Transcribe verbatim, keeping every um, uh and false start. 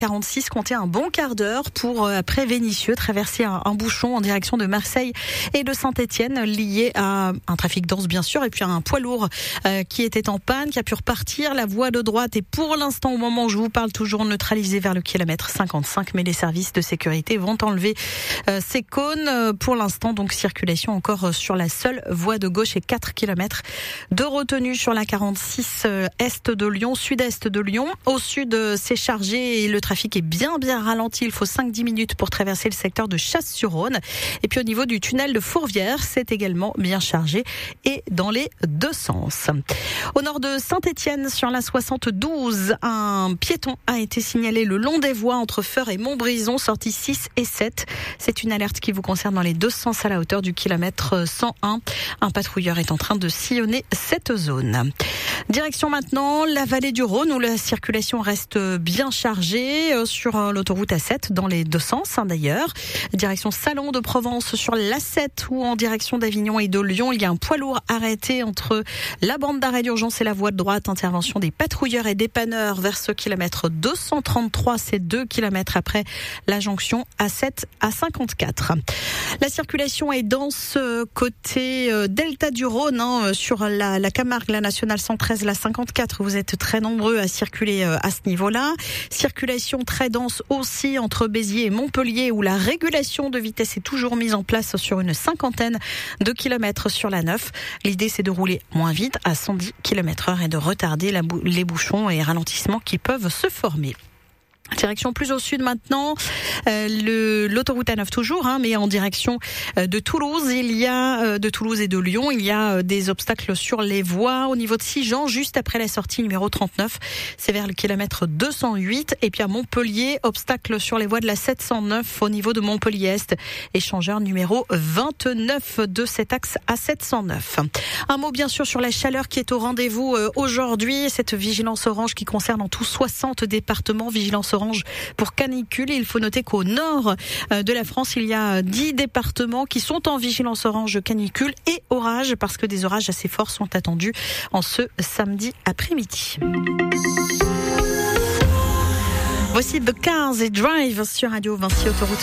quarante-six, comptez un bon quart d'heure pour, euh, après Vénissieux, traverser un, un bouchon en direction de Marseille et de Saint-Étienne, lié à un trafic dense bien sûr, et puis à un poids lourd euh, qui était en panne, qui a pu repartir. La voie de droite est pour l'instant, au moment où je vous parle, toujours neutralisée vers le kilomètre cinquante-cinq, mais les services de sécurité vont enlever euh, ces cônes. Pour l'instant, donc, circulation encore sur la seule voie de gauche et quatre kilomètres de retenue sur la quarante-six euh, est de Lyon, sud-est de Lyon. Au sud, euh, c'est chargé et le trafic trafic est bien bien ralenti. Il faut cinq à dix minutes pour traverser le secteur de Chasse-sur-Rhône. Et puis au niveau du tunnel de Fourvière, c'est également bien chargé et dans les deux sens. Au nord de Saint-Étienne, sur la soixante-douze, un piéton a été signalé le long des voies entre Feur et Montbrison, sorties six et sept. C'est une alerte qui vous concerne dans les deux sens à la hauteur du kilomètre cent un. Un patrouilleur est en train de sillonner cette zone. Direction maintenant la vallée du Rhône, où la circulation reste bien chargée sur l'autoroute A sept dans les deux sens hein, d'ailleurs. Direction Salon de Provence sur l'A sept, ou en direction d'Avignon et de Lyon. Il y a un poids lourd arrêté entre la bande d'arrêt d'urgence et la voie de droite. Intervention des patrouilleurs et dépanneurs vers ce kilomètre deux cent trente-trois, c'est deux kilomètres après la jonction A sept à cinquante-quatre. La circulation est dense côté delta du Rhône, hein, sur la, la Camargue, la nationale cent treize, la cinquante-quatre. Vous êtes très nombreux à circuler à ce niveau-là. Circulation très dense aussi entre Béziers et Montpellier, où la régulation de vitesse est toujours mise en place sur une cinquantaine de kilomètres sur la neuf. L'idée, c'est de rouler moins vite à cent dix kilomètres heure et de retarder la bou- les bouchons et ralentissements qui peuvent se former. Direction plus au sud maintenant, euh, le, l'autoroute A neuf toujours, hein, mais en direction euh, de Toulouse. Il y a euh, de Toulouse et de Lyon, il y a euh, des obstacles sur les voies au niveau de Sigean, juste après la sortie numéro trente-neuf. C'est vers le kilomètre deux cent huit. Et puis à Montpellier, obstacle sur les voies de la sept cent neuf au niveau de Montpellier-Est. Échangeur numéro vingt-neuf de cet axe A sept cent neuf. Un mot bien sûr sur la chaleur qui est au rendez-vous euh, aujourd'hui. Cette vigilance orange qui concerne en tout soixante départements. Vigilance orange pour canicule. Il faut noter qu'au nord de la France, il y a dix départements qui sont en vigilance orange canicule et orage, parce que des orages assez forts sont attendus en ce samedi après-midi. Voici The Cars et Drive sur Radio Vinci Autoroute.